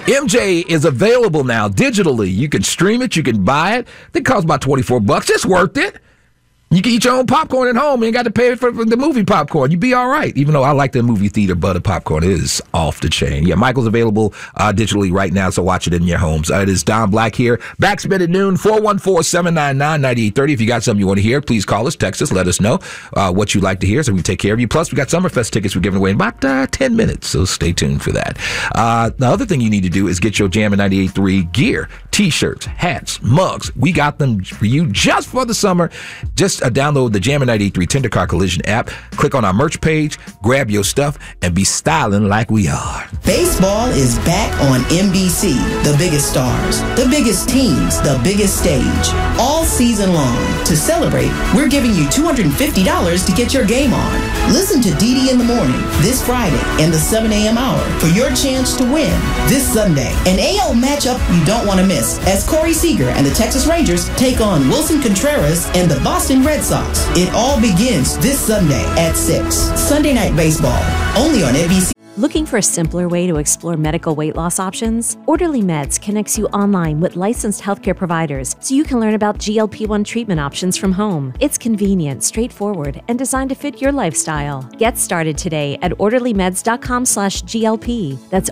MJ is available now digitally. You can stream it. You can buy it. It costs about $24. It's worth it. You can eat your own popcorn at home. You ain't got to pay for the movie popcorn. You'd be all right. Even though I like the movie theater butter popcorn. It is off the chain. Yeah, Michael's available digitally right now, so watch it in your homes. It is Don Black here. Backspin at noon, 414-799-9830. If you got something you want to hear, please call us, text us, let us know what you'd like to hear so we can take care of you. Plus, we got Summerfest tickets we're giving away in about 10 minutes, so stay tuned for that. The other thing you need to do is get your Jammin' 98.3 gear, T-shirts, hats, mugs. We got them for you just for the summer. Just download the Jammin' 98.3 Tender Car Collision app, click on our merch page, grab your stuff, and be styling like we are. Baseball is back on NBC. The biggest stars, the biggest teams, the biggest stage. All season long. To celebrate, we're giving you $250 to get your game on. Listen to Dee in the Morning this Friday in the 7 a.m. hour for your chance to win this Sunday. An AL matchup you don't want to miss as Corey Seager and the Texas Rangers take on Wilson Contreras and the Boston Red Sox. It all begins this Sunday at 6. Sunday Night Baseball, only on NBC. Looking for a simpler way to explore medical weight loss options? Orderly Meds connects you online with licensed healthcare providers so you can learn about GLP-1 treatment options from home. It's convenient, straightforward, and designed to fit your lifestyle. Get started today at orderlymeds.com/GLP. That's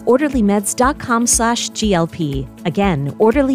orderlymeds.com/GLP. Again,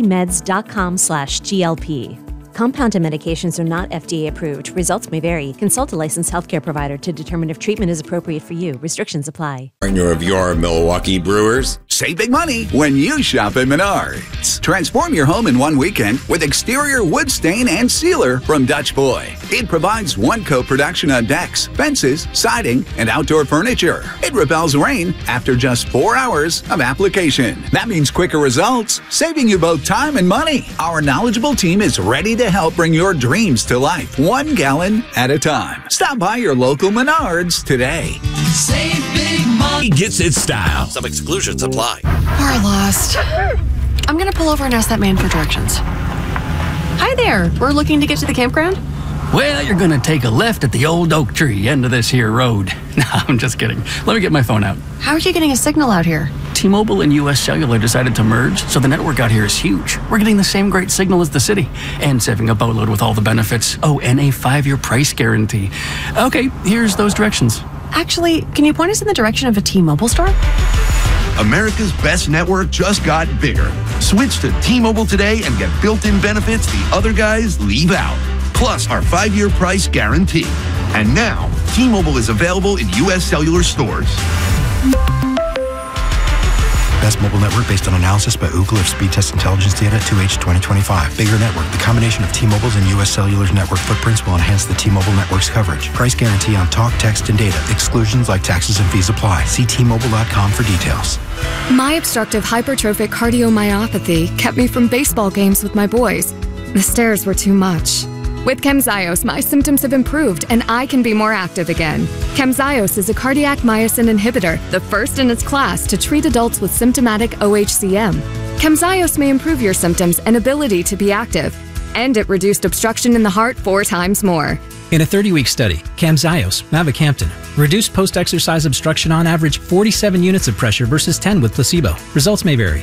orderlymeds.com/GLP. Compounded medications are not FDA approved. Results may vary. Consult a licensed healthcare provider to determine if treatment is appropriate for you. Restrictions apply. Partner of your Milwaukee Brewers. Save big money when you shop at Menards. Transform your home in one weekend with exterior wood stain and sealer from Dutch Boy. It provides one-coat protection on decks, fences, siding, and outdoor furniture. It repels rain after just 4 hours of application. That means quicker results, saving you both time and money. Our knowledgeable team is ready to help bring your dreams to life, 1 gallon at a time. Stop by your local Menards today. Save big money. Gets its style. Some exclusions apply. We're lost. I'm gonna pull over and ask that man for directions. Hi there. We're looking to get to the campground. Well, you're gonna take a left at the old oak tree end of this here road. No, I'm just kidding. Let me get my phone out. How are you getting a signal out here? T-Mobile and US Cellular decided to merge, so the network out here is huge. We're getting the same great signal as the city, and saving a boatload with all the benefits. Oh, and a 5-year price guarantee. Okay, here's those directions. Actually, can you point us in the direction of a T-Mobile store? America's best network just got bigger. Switch to T-Mobile today and get built-in benefits the other guys leave out. Plus our 5-year price guarantee. And now, T-Mobile is available in U.S. Cellular stores. Best mobile network based on analysis by Ookla of speed test intelligence data 2H 2025. Bigger network. The combination of T-Mobile's and U.S. Cellular's network footprints will enhance the T-Mobile network's coverage. Price guarantee on talk, text, and data. Exclusions like taxes and fees apply. See T-Mobile.com for details. My obstructive hypertrophic cardiomyopathy kept me from baseball games with my boys. The stairs were too much. With Camzyos, my symptoms have improved and I can be more active again. Camzyos is a cardiac myosin inhibitor, the first in its class to treat adults with symptomatic OHCM. Camzyos may improve your symptoms and ability to be active, and it reduced obstruction in the heart 4 times more. In a 30-week study, Camzyos, mavacamten, reduced post-exercise obstruction on average 47 units of pressure versus 10 with placebo. Results may vary.